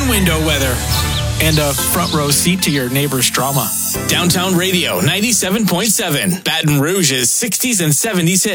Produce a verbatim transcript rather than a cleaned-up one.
and window weather. And a front row seat to your neighbor's drama. Downtown Radio ninety-seven point seven. Baton Rouge's sixties and seventies hits.